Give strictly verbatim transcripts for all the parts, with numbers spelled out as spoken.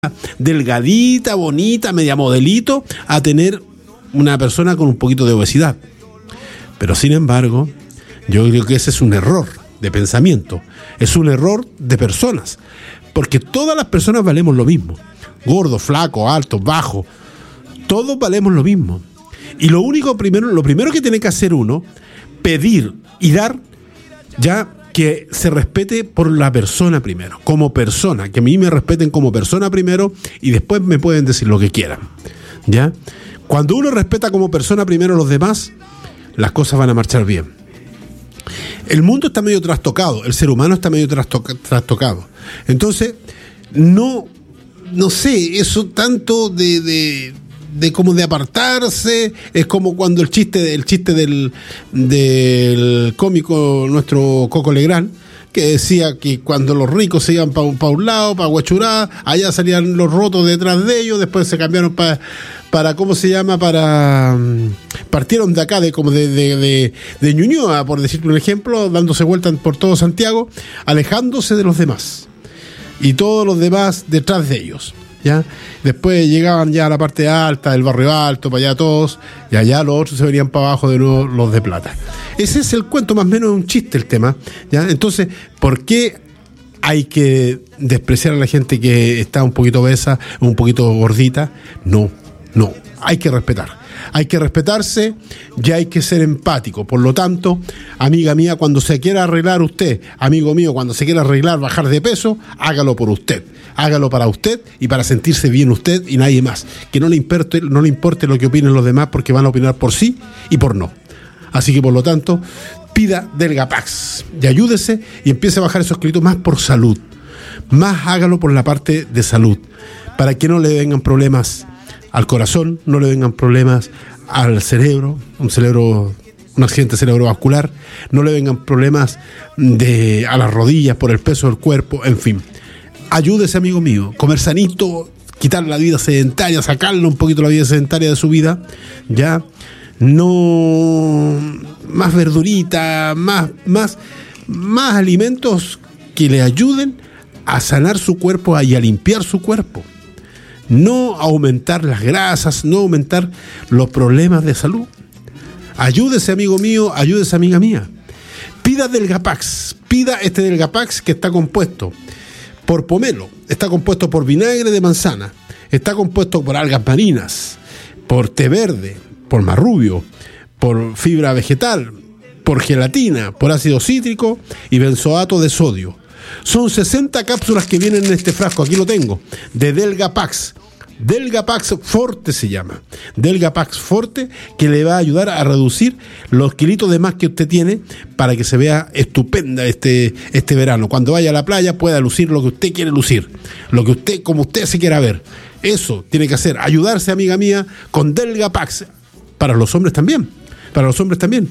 delgadita, bonita, media modelito, a tener una persona con un poquito de obesidad. Pero sin embargo, yo creo que ese es un error de pensamiento, es un error de personas, porque todas las personas valemos lo mismo, gordo, flaco, alto, bajo, todos valemos lo mismo. Y lo único primero, lo primero que tiene que hacer uno, pedir y dar, ya que se respete por la persona primero, como persona, que a mí me respeten como persona primero y después me pueden decir lo que quieran, ¿ya? Cuando uno respeta como persona primero a los demás, las cosas van a marchar bien. El mundo está medio trastocado, el ser humano está medio trastoca, trastocado. Entonces, no, no sé, eso tanto de... de de como de apartarse, es como cuando el chiste el chiste del del cómico nuestro Coco Legrand, que decía que cuando los ricos se iban para pa un lado, para Huachurá, allá salían los rotos detrás de ellos, después se cambiaron para para ¿cómo se llama? para partieron de acá de como de de, de, de Ñuñoa, por decirte un ejemplo, dándose vueltas por todo Santiago, alejándose de los demás y todos los demás detrás de ellos. ¿Ya? Después llegaban ya a la parte alta del barrio alto, para allá todos, y allá los otros se venían para abajo de nuevo, los de plata. Ese es el cuento, más o menos un chiste el tema, ¿ya? Entonces, ¿por qué hay que despreciar a la gente que está un poquito obesa, un poquito gordita? No, no, hay que respetar. Hay que respetarse y hay que ser empático. Por lo tanto, amiga mía, cuando se quiera arreglar usted, amigo mío, cuando se quiera arreglar, bajar de peso, hágalo por usted. Hágalo para usted y para sentirse bien usted y nadie más. Que no le importe, no le importe lo que opinen los demás, porque van a opinar por sí y por no. Así que, por lo tanto, pida Delgapax y ayúdese y empiece a bajar esos kilitos más por salud. Más hágalo por la parte de salud, para que no le vengan problemas al corazón, no le vengan problemas al cerebro, un cerebro, un accidente cerebrovascular, no le vengan problemas de a las rodillas por el peso del cuerpo, en fin. Ayúdese, amigo mío, comer sanito, quitar la vida sedentaria, sacarle un poquito la vida sedentaria de su vida, ya, no, más verdurita, más, más, más alimentos que le ayuden a sanar su cuerpo y a limpiar su cuerpo. No aumentar las grasas, no aumentar los problemas de salud. Ayúdese, amigo mío, ayúdese, amiga mía. Pida Delgapax, pida este Delgapax que está compuesto por pomelo, está compuesto por vinagre de manzana, está compuesto por algas marinas, por té verde, por marrubio, por fibra vegetal, por gelatina, por ácido cítrico y benzoato de sodio. Son sesenta cápsulas que vienen en este frasco, aquí lo tengo, de Delgapax. Delgapax Forte se llama. Delgapax Forte, que le va a ayudar a reducir los kilitos de más que usted tiene para que se vea estupenda este, este verano. Cuando vaya a la playa pueda lucir lo que usted quiere lucir, lo que usted, como usted se quiera ver. Eso tiene que hacer, ayudarse, amiga mía, con Delgapax. Para los hombres también, para los hombres también.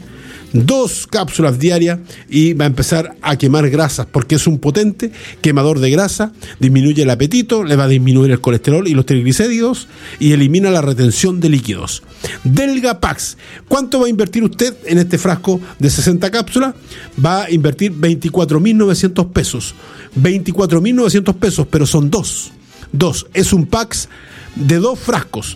Dos cápsulas diarias y va a empezar a quemar grasas, porque es un potente quemador de grasa, disminuye el apetito, le va a disminuir el colesterol y los triglicéridos y elimina la retención de líquidos. Delgapax, ¿cuánto va a invertir usted en este frasco de sesenta cápsulas? Va a invertir veinticuatro mil novecientos pesos. veinticuatro mil novecientos pesos, pero son dos. Dos, es un pack de dos frascos.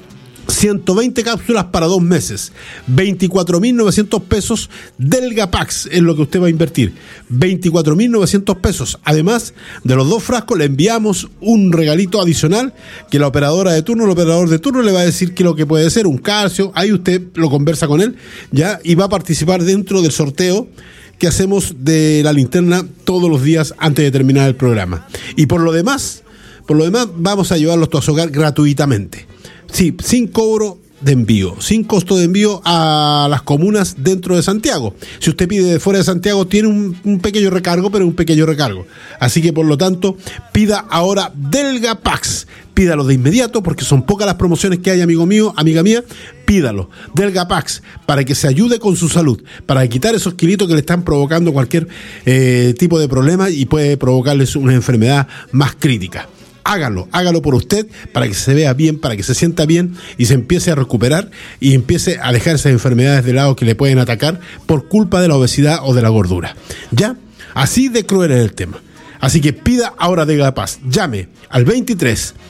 ciento veinte cápsulas para dos meses, veinticuatro mil novecientos pesos. Delgapax es lo que usted va a invertir, veinticuatro mil novecientos pesos. Además de los dos frascos le enviamos un regalito adicional que la operadora de turno, el operador de turno le va a decir que lo que puede ser un calcio, ahí usted lo conversa con él, ya, y va a participar dentro del sorteo que hacemos de la linterna todos los días antes de terminar el programa. Y por lo demás, por lo demás vamos a llevarlos a su hogar gratuitamente. Sí, sin cobro de envío, sin costo de envío a las comunas dentro de Santiago. Si usted pide de fuera de Santiago, tiene un, un pequeño recargo, pero un pequeño recargo. Así que, por lo tanto, pida ahora Delgapax. Pídalo de inmediato, porque son pocas las promociones que hay, amigo mío, amiga mía. Pídalo, Delgapax, para que se ayude con su salud, para quitar esos kilitos que le están provocando cualquier eh, tipo de problema y puede provocarles una enfermedad más crítica. Hágalo, hágalo por usted, para que se vea bien, para que se sienta bien y se empiece a recuperar y empiece a dejar esas enfermedades de lado que le pueden atacar por culpa de la obesidad o de la gordura. ¿Ya? Así de cruel es el tema. Así que pida ahora de la paz. Llame al veintitrés